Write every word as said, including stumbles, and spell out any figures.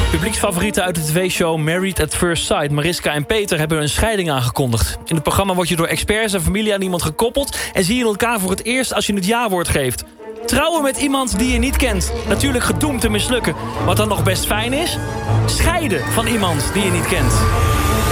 Publieksfavorieten uit de tv-show Married at First Sight. Mariska en Peter hebben een scheiding aangekondigd. In het programma word je door experts en familie aan iemand gekoppeld... en zie je elkaar voor het eerst als je het ja-woord geeft. Trouwen met iemand die je niet kent. Natuurlijk gedoemd te mislukken. Wat dan nog best fijn is? Scheiden van iemand die je niet kent.